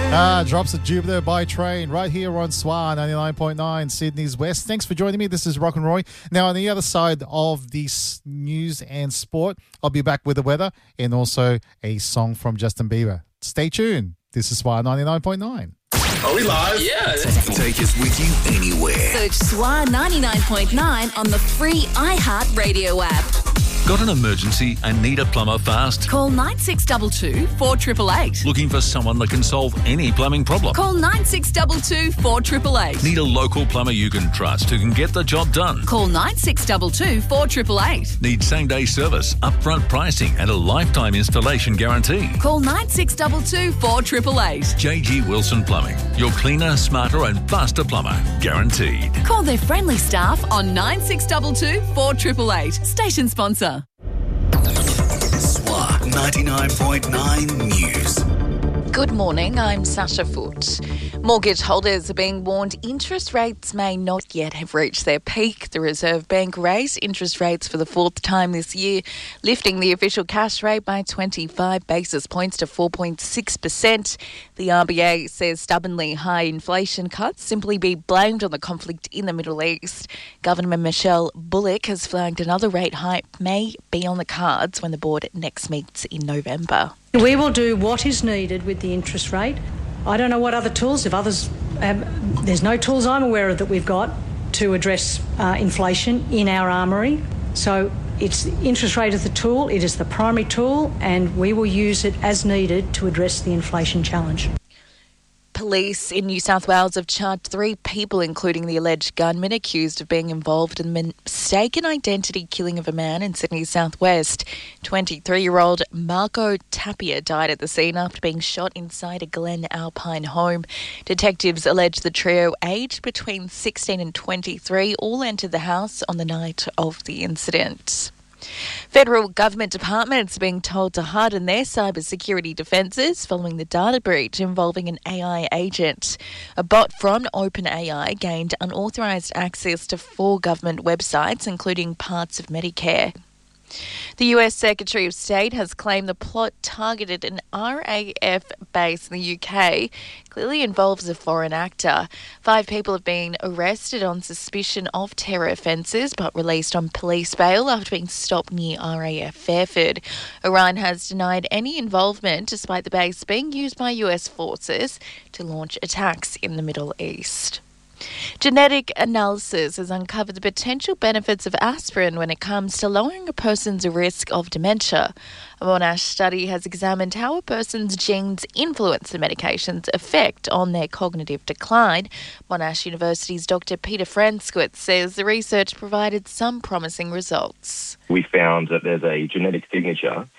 Drops of Jupiter by Train right here on SWA 99.9 Sydney's West. Thanks for joining me. This is Rock and Roy. Now, on the other side of the news and sport, I'll be back with the weather and also a song from Justin Bieber. Stay tuned. This is SWA 99.9. Are we live? Yeah. Take us with you anywhere. Search SWA 99.9 on the free iHeartRadio app. Got an emergency and need a plumber fast? Call 9622 4888. Looking for someone that can solve any plumbing problem? Call 9622 4888. Need a local plumber you can trust who can get the job done? Call 9622 4888. Need same-day service, upfront pricing and a lifetime installation guarantee? Call 9622 4888. JG Wilson Plumbing. Your cleaner, smarter and faster plumber. Guaranteed. Call their friendly staff on 9622 4888. Station sponsor. SWA 99.9 News. Good morning, I'm Sasha Foote. Mortgage holders are being warned interest rates may not yet have reached their peak. The Reserve Bank raised interest rates for the fourth time this year, lifting the official cash rate by 25 basis points to 4.6%. The RBA says stubbornly high inflation cuts simply be blamed on the conflict in the Middle East. Governor Michelle Bullock has flagged another rate hike may be on the cards when the board next meets in November. We will do what is needed with the interest rate. I don't know what other tools, if others have, there's no tools I'm aware of that we've got to address inflation in our armoury. So it's interest rate is the tool, it is the primary tool, and we will use it as needed to address the inflation challenge. Police in New South Wales have charged 3 people, including the alleged gunman accused of being involved in the mistaken identity killing of a man in Sydney's southwest. 23-year-old Marco Tapia died at the scene after being shot inside a Glen Alpine home. Detectives allege the trio, aged between 16 and 23, all entered the house on the night of the incident. Federal government departments are being told to harden their cybersecurity defences following the data breach involving an AI agent. A bot from OpenAI gained unauthorised access to 4 government websites, including parts of Medicare. The US Secretary of State has claimed the plot targeted an RAF base in the UK clearly involves a foreign actor. 5 people have been arrested on suspicion of terror offences but released on police bail after being stopped near RAF Fairford. Iran has denied any involvement despite the base being used by US forces to launch attacks in the Middle East. Genetic analysis has uncovered the potential benefits of aspirin when it comes to lowering a person's risk of dementia. A Monash study has examined how a person's genes influence the medication's effect on their cognitive decline. Monash University's Dr. Peter Franskowitz says the research provided some promising results. We found that there's a genetic signature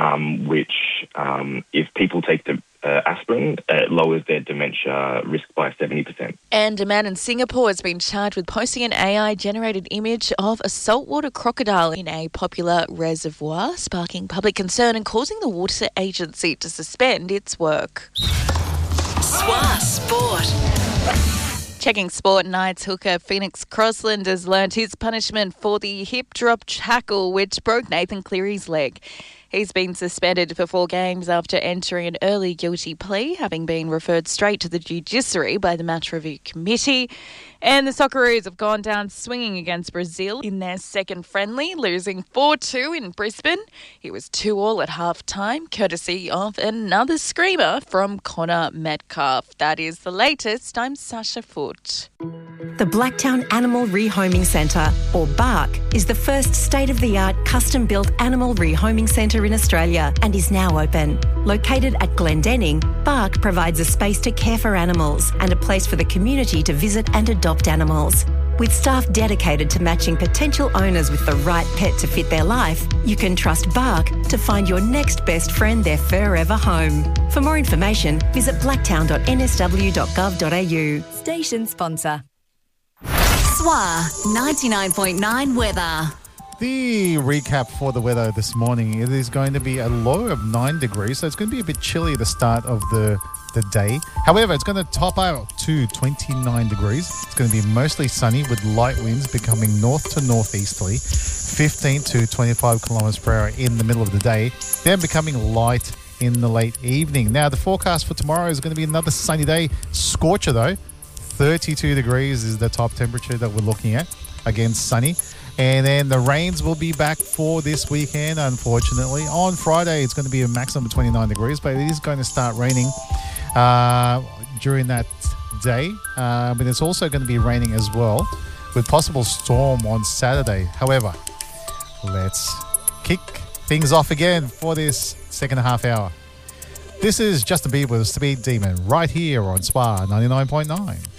which, if people take the aspirin, it lowers their dementia risk by 70%. And a man in Singapore has been charged with posting an AI-generated image of a saltwater crocodile in a popular reservoir, sparking public concern and causing the water agency to suspend its work. SWA Sport. Checking sport, Knights hooker Phoenix Crossland has learnt his punishment for the hip drop tackle which broke Nathan Cleary's leg. He's been suspended for 4 games after entering an early guilty plea, having been referred straight to the judiciary by the match review committee. And the Socceroos have gone down swinging against Brazil in their second friendly, losing 4-2 in Brisbane. It was 2-2 at half-time, courtesy of another screamer from Connor Metcalf. That is the latest. I'm Sasha Foote. The Blacktown Animal Rehoming Centre, or BARC, is the first state-of-the-art custom-built animal rehoming centre in Australia and is now open. Located at Glendenning, BARC provides a space to care for animals and a place for the community to visit and adopt animals. With staff dedicated to matching potential owners with the right pet to fit their life, you can trust BARC to find your next best friend their forever home. For more information, visit blacktown.nsw.gov.au. Station sponsor. SWA 99.9 weather. The recap for the weather this morning, it is going to be a low of 9 degrees, so it's going to be a bit chilly at the start of the day. However, it's going to top out to 29 degrees. It's going to be mostly sunny with light winds becoming north to northeasterly, 15 to 25 kilometres per hour in the middle of the day, then becoming light in the late evening. Now, the forecast for tomorrow is going to be another sunny day. Scorcher, though. 32 degrees is the top temperature that we're looking at. Again, sunny. And then the rains will be back for this weekend, unfortunately. On Friday, it's going to be a maximum of 29 degrees, but it is going to start raining during that day. But it's also going to be raining as well, with possible storm on Saturday. However, let's kick things off again for this second half hour. This is Justin Bieber with Speed Demon right here on SWA 99.9.